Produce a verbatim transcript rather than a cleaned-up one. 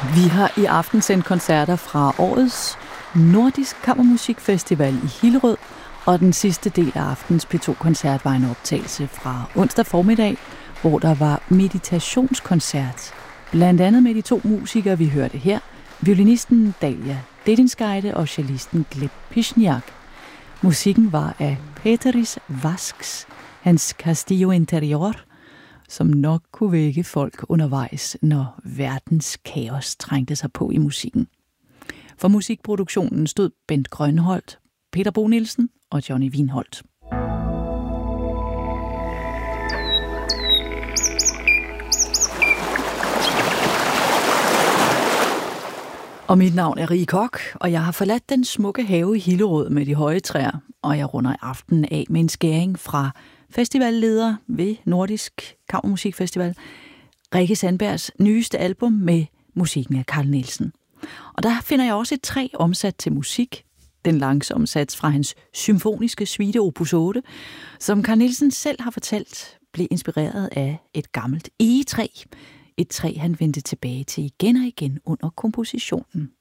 Vi har i aften sendt koncerter fra årets Nordisk Kammermusikfestival i Hillerød, og den sidste del af aftens P to-koncert var en optagelse fra onsdag formiddag, hvor der var meditationskoncert. Blandt andet med de to musikere, vi hørte her, violinisten Dalia Dedinskaite og cellisten Gleb Pisniak. Musikken var af Peteris Vasks, hans Castillo Interior, som nok kunne vække folk undervejs, når verdens kaos trængte sig på i musikken. For musikproduktionen stod Bent Grønholdt, Peter Bo Nielsen og Johnny Wienholdt. Og mit navn er Rie Kok, og jeg har forladt den smukke have i Hillerød med de høje træer, og jeg runder aftenen af med en skæring fra festivalleder ved Nordisk Kammermusikfestival, Rikke Sandbergs nyeste album med musikken af Carl Nielsen. Og der finder jeg også et træ omsat til musik, den langsomme sats fra hans symfoniske suite opus otte, som Carl Nielsen selv har fortalt, blev inspireret af et gammelt egetræ. Et træ, han vendte tilbage til igen og igen under kompositionen.